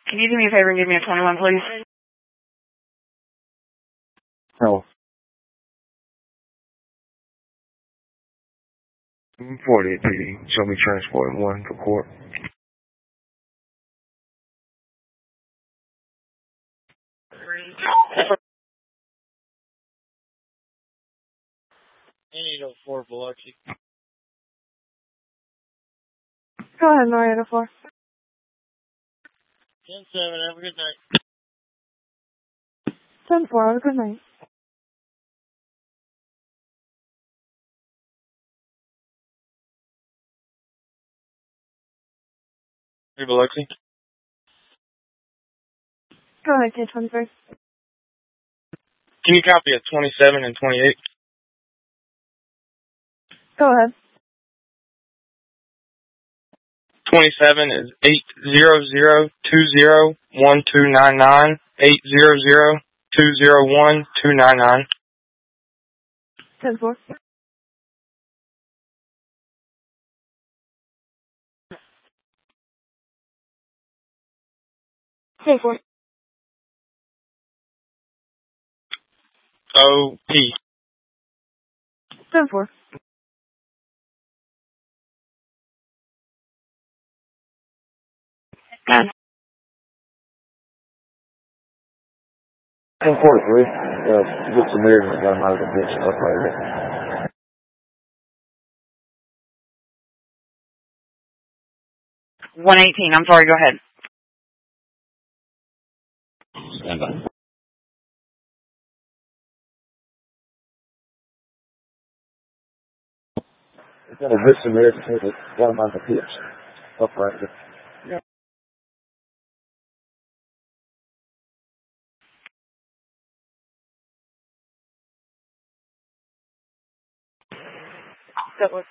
Can you do me a favor and give me a 21, please? No. 48 PD. Show me transport 1 to court. I need a 4 Biloxi. Go ahead, Marietta 4. 10-7, have a good night. 10-4, have a good night. Hey, Biloxi. Go ahead, kid 23. Can you copy at 27 and 28? Go ahead. 27 is 800-20-1299, 800-201-299. 10-4. Hey, 4. OP. 10-4. Done. 1043. Just a minute. I got him out of the bitch up right there. 118, I'm sorry, go ahead. Stand by. It's got a bitch in there. Got him out of the bitch up right there. Yeah. That was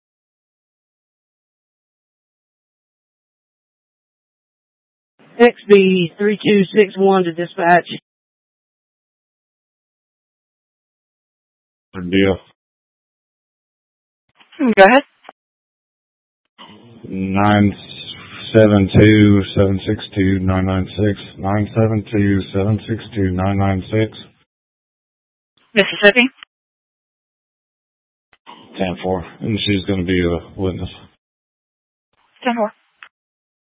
XB 3261 to dispatch. Good deal. Go ahead. 972-762-996. 972-762-996. Mississippi. 10-4. And she's going to be a witness. 10-4.